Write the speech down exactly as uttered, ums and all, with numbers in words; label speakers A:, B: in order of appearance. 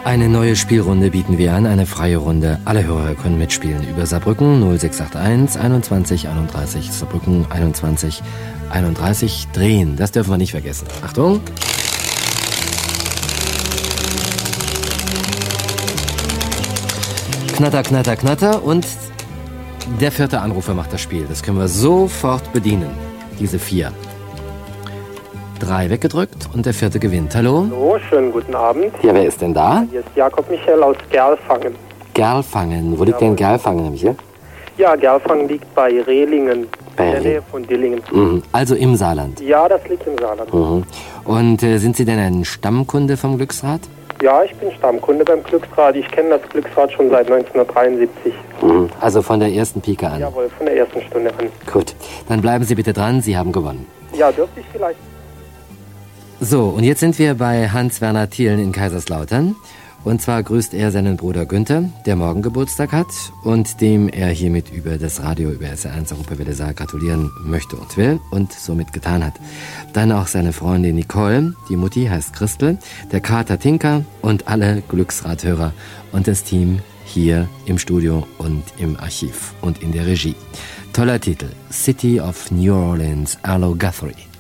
A: Eine neue Spielrunde bieten wir an, eine freie Runde. Alle Hörer können mitspielen über Saarbrücken null sechs acht eins einundzwanzig einunddreißig, Saarbrücken einundzwanzig einunddreißig, drehen. Das dürfen wir nicht vergessen. Achtung! Knatter, knatter, knatter und der vierte Anrufer macht das Spiel. Das können wir sofort bedienen, diese vier. Drei weggedrückt und der vierte gewinnt. Hallo?
B: Hallo, schönen guten Abend.
A: Ja, wer ist denn da?
B: Hier ist Jakob Michael aus Gerlfangen.
A: Gerlfangen. Wo liegt denn Gerlfangen nämlich hier?
B: Ja, Gerlfangen liegt bei Rehlingen,
A: bei
B: in der Nähe von Dillingen.
A: Mhm. Also im Saarland?
B: Ja, das liegt im Saarland.
A: Mhm. Und äh, sind Sie denn ein Stammkunde vom Glücksrad?
B: Ja, ich bin Stammkunde beim Glücksrad. Ich kenne das Glücksrad schon seit neunzehnhundertdreiundsiebzig.
A: Mhm. Also von der ersten Pike an?
B: Jawohl, von der ersten Stunde an.
A: Gut, dann bleiben Sie bitte dran. Sie haben gewonnen.
B: Ja, dürfte ich vielleicht...
A: So, und jetzt sind wir bei Hans-Werner Thielen in Kaiserslautern. Und zwar grüßt er seinen Bruder Günther, der morgen Geburtstag hat und dem er hiermit über das Radio, über S R eins Europawelle Saar gratulieren möchte und will und somit getan hat. Dann auch seine Freundin Nicole, die Mutti heißt Christel, der Kater Tinker und alle Glücksradhörer und das Team hier im Studio und im Archiv und in der Regie. Toller Titel, City of New Orleans, Arlo Guthrie.